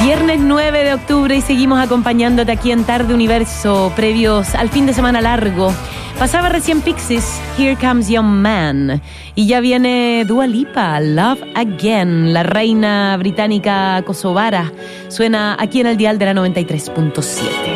Viernes 9 de octubre y seguimos acompañándote aquí en Tarde Universo, previos al fin de semana largo. Pasaba recién Pixies, Here Comes Young Man. Y ya viene Dua Lipa, Love Again, la reina británica kosovara. Suena aquí en el dial de la 93.7.